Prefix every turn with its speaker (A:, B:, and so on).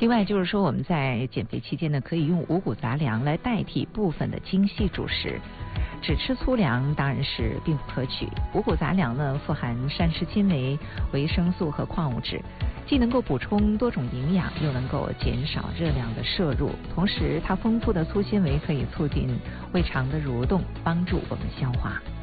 A: 另外就是说，我们在减肥期间呢，可以用五谷杂粮来代替部分的精细主食。只吃粗粮当然是并不可取。五谷杂粮呢，富含膳食纤维、维生素和矿物质，既能够补充多种营养，又能够减少热量的摄入。同时，它丰富的粗纤维可以促进胃肠的蠕动，帮助我们消化。